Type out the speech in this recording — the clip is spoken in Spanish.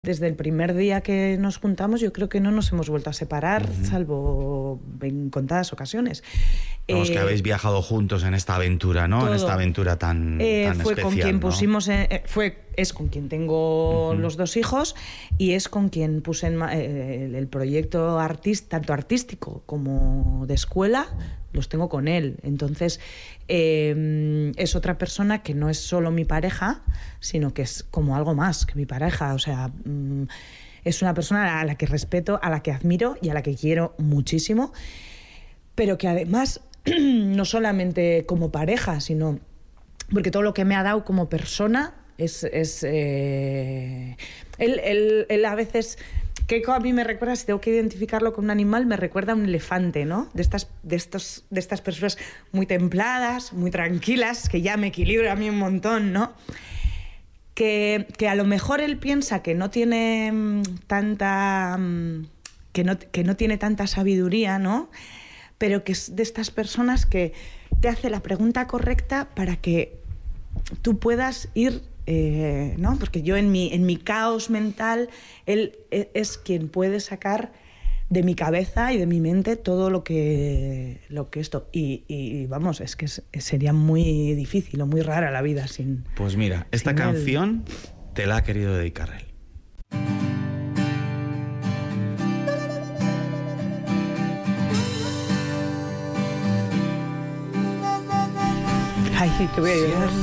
Desde el primer día que nos juntamos, yo creo que no nos hemos vuelto a separar, salvo en contadas ocasiones. Vamos, que habéis viajado juntos en esta aventura, ¿no? Todo. En esta aventura tan fue especial, con quien ¿no? pusimos, es con quien tengo los 2 hijos y es con quien puse el proyecto tanto artístico como de escuela, los tengo con él. Entonces, es otra persona que no es solo mi pareja, sino que es como algo más que mi pareja. O sea, es una persona a la que respeto, a la que admiro y a la que quiero muchísimo, pero que además, no solamente como pareja, sino porque todo lo que me ha dado como persona él a veces... Keiko a mí me recuerda, si tengo que identificarlo con un animal, me recuerda a un elefante, ¿no? De estas personas muy templadas, muy tranquilas, que ya me equilibra a mí un montón, ¿no? Que a lo mejor él piensa que no tiene tanta... que no tiene tanta sabiduría, ¿no? Pero que es de estas personas que te hace la pregunta correcta para que tú puedas ir... ¿no? Porque yo en mi caos mental, él es quien puede sacar de mi cabeza y de mi mente todo lo que esto. Y vamos, es que sería muy difícil o muy rara la vida sin... Pues mira, esta canción te la ha querido dedicar él. Ay, que voy a llorar.